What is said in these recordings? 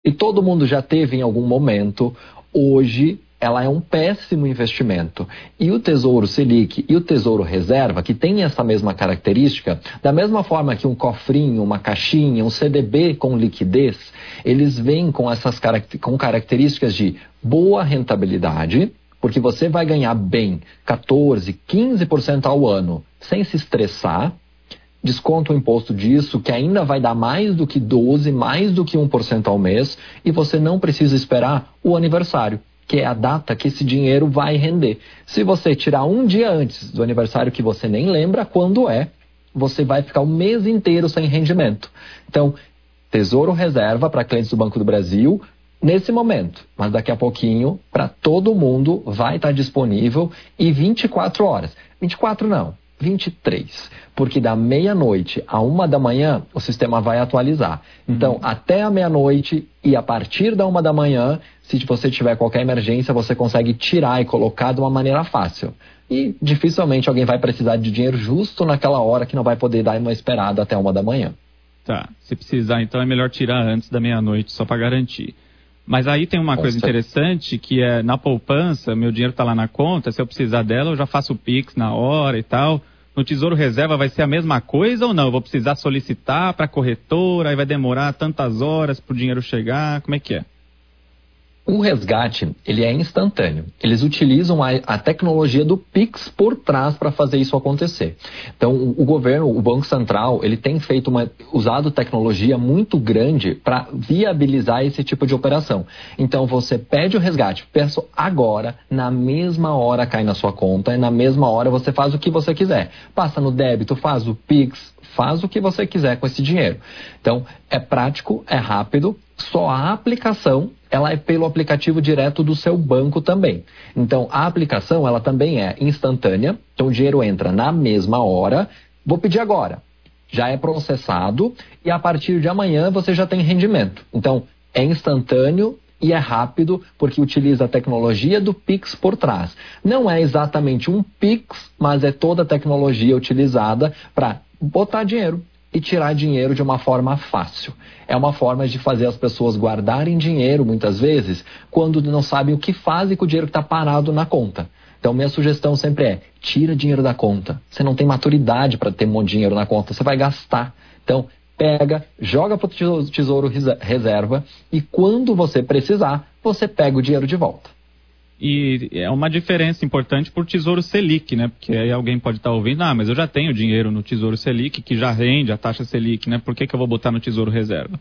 e todo mundo já teve em algum momento, hoje ela é um péssimo investimento. E o Tesouro Selic e o Tesouro Reserva, que tem essa mesma característica, da mesma forma que um cofrinho, uma caixinha, um CDB com liquidez, eles vêm com essas características de boa rentabilidade, porque você vai ganhar bem 14%, 15% ao ano, sem se estressar. Desconta o imposto disso, que ainda vai dar mais do que 12%, mais do que 1% ao mês, e você não precisa esperar o aniversário, que é a data que esse dinheiro vai render. Se você tirar um dia antes do aniversário que você nem lembra quando é, você vai ficar o mês inteiro sem rendimento. Então, Tesouro Reserva para clientes do Banco do Brasil, nesse momento, mas daqui a pouquinho, para todo mundo, vai estar disponível e 24 horas. 24 não. 23, porque da meia-noite a 1 da manhã o sistema vai atualizar. Então, até a meia-noite e a partir da 1 da manhã, se você tiver qualquer emergência, você consegue tirar e colocar de uma maneira fácil. E dificilmente alguém vai precisar de dinheiro justo naquela hora que não vai poder dar uma esperada até 1 da manhã. Tá, se precisar, então é melhor tirar antes da meia-noite, só para garantir. Mas aí tem uma coisa interessante, que é na poupança, meu dinheiro está lá na conta, se eu precisar dela, eu já faço o Pix na hora e tal. No Tesouro Reserva vai ser a mesma coisa ou não? Eu vou precisar solicitar para a corretora, aí vai demorar tantas horas para o dinheiro chegar, como é que é? O resgate, ele é instantâneo. Eles utilizam a tecnologia do Pix por trás para fazer isso acontecer. Então, o governo, o Banco Central, ele tem usado tecnologia muito grande para viabilizar esse tipo de operação. Então, você pede o resgate, peço agora, na mesma hora cai na sua conta, e na mesma hora você faz o que você quiser. Passa no débito, faz o Pix, faz o que você quiser com esse dinheiro. Então, é prático, é rápido, só a aplicação, ela é pelo aplicativo direto do seu banco também. Então, a aplicação, ela também é instantânea, então o dinheiro entra na mesma hora, vou pedir agora, já é processado e a partir de amanhã você já tem rendimento. Então, é instantâneo e é rápido porque utiliza a tecnologia do Pix por trás. Não é exatamente um Pix, mas é toda a tecnologia utilizada para botar dinheiro e tirar dinheiro de uma forma fácil. É uma forma de fazer as pessoas guardarem dinheiro, muitas vezes, quando não sabem o que fazem com o dinheiro que está parado na conta. Então, minha sugestão sempre é, tira dinheiro da conta. Você não tem maturidade para ter um monte de dinheiro na conta, você vai gastar. Então, pega, joga para o Tesouro Reserva e quando você precisar, você pega o dinheiro de volta. E é uma diferença importante por Tesouro Selic, né? Porque aí alguém pode estar ouvindo, mas eu já tenho dinheiro no Tesouro Selic, que já rende a taxa Selic, né? Por que eu vou botar no Tesouro Reserva?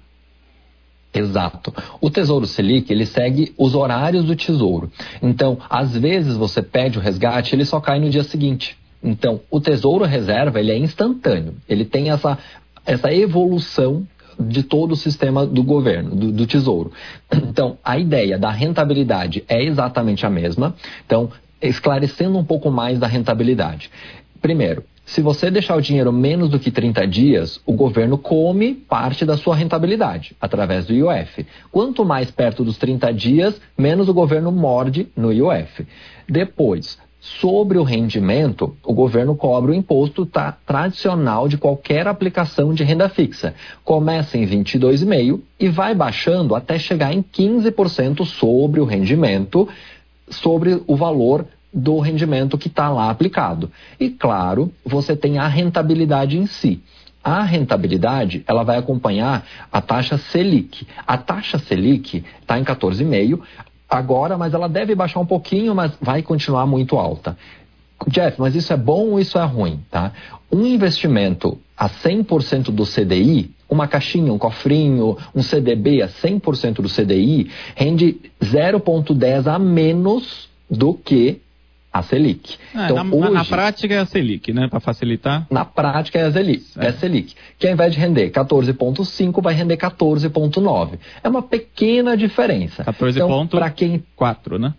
Exato. O Tesouro Selic, ele segue os horários do Tesouro. Então, às vezes você pede o resgate, ele só cai no dia seguinte. Então, o Tesouro Reserva, ele é instantâneo. Ele tem essa evolução de todo o sistema do governo, do Tesouro. Então, a ideia da rentabilidade é exatamente a mesma. Então, esclarecendo um pouco mais da rentabilidade. Primeiro, se você deixar o dinheiro menos do que 30 dias, o governo come parte da sua rentabilidade, através do IOF. Quanto mais perto dos 30 dias, menos o governo morde no IOF. Depois, sobre o rendimento, o governo cobra o imposto tradicional de qualquer aplicação de renda fixa. Começa em 22,5% e vai baixando até chegar em 15% sobre o rendimento, sobre o valor do rendimento que está lá aplicado. E claro, você tem a rentabilidade em si. A rentabilidade, ela vai acompanhar a taxa Selic. A taxa Selic está em 14,5%, agora, mas ela deve baixar um pouquinho, mas vai continuar muito alta. Jeff, mas isso é bom ou isso é ruim? Tá? Um investimento a 100% do CDI, uma caixinha, um cofrinho, um CDB a 100% do CDI, rende 0,10 a menos do que a Selic. Então, hoje, na prática é a Selic, né? Para facilitar. Na prática é a Selic. Que ao invés de render 14,5, vai render 14,9. É uma pequena diferença. 14,4, né?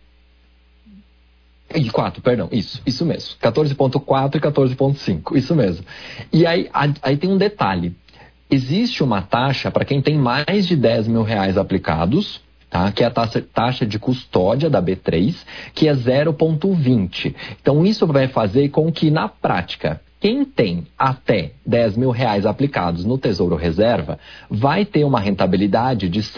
4, perdão. Isso mesmo. 14,4 e 14,5. Isso mesmo. E aí tem um detalhe. Existe uma taxa para quem tem mais de 10 mil reais aplicados, tá? Que é a taxa de custódia da B3, que é 0,20. Então, isso vai fazer com que, na prática, quem tem até 10 mil reais aplicados no Tesouro Reserva vai ter uma rentabilidade de